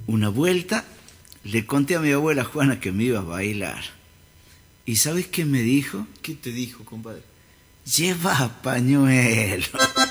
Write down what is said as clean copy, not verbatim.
Una vuelta le conté a mi abuela Juana que me iba a bailar. ¿Y sabes qué me dijo? ¿Qué te dijo, compadre? Lleva pañuelo.